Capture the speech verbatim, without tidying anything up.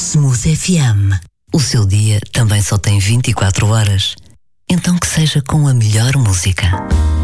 Smooth F M. O seu dia também só tem vinte e quatro horas. Então que seja com a melhor música.